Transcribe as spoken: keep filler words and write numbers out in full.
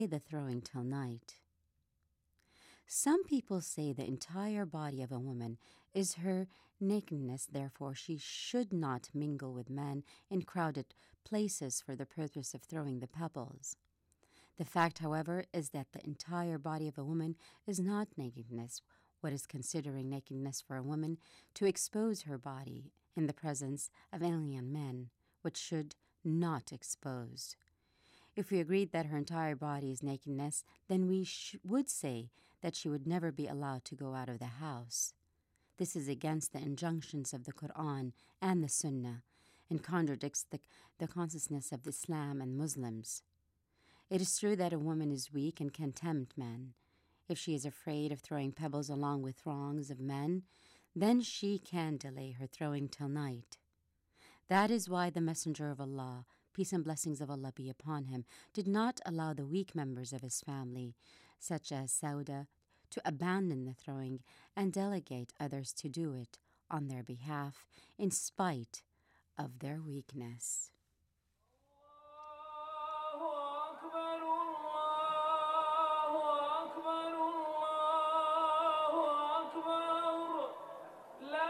the throwing till night. Some people say the entire body of a woman is her nakedness, therefore she should not mingle with men in crowded places for the purpose of throwing the pebbles. The fact, however, is that the entire body of a woman is not nakedness. What is considering nakedness for a woman to expose her body in the presence of alien men, which should not expose. If we agreed that her entire body is nakedness, then we sh- would say that she would never be allowed to go out of the house. This is against the injunctions of the Quran and the Sunnah and contradicts the, the consciousness of Islam and Muslims. It is true that a woman is weak and can tempt men. If she is afraid of throwing pebbles along with throngs of men, then she can delay her throwing till night. That is why the Messenger of Allah, peace and blessings of Allah be upon him, did not allow the weak members of his family, such as Sauda, to abandon the throwing and delegate others to do it on their behalf in spite of their weakness.